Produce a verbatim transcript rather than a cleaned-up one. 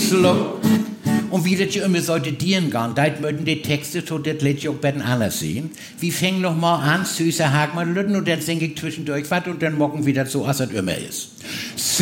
Schluck. Und wie das ja immer sollte dienen gehen, da möchten die Texte so, das lädt auch bei den anderen sehen. Wir fängen noch mal an, süßer Hagmann Lütten und dann singe ich zwischendurch was und dann morgen wieder so, als es immer ist.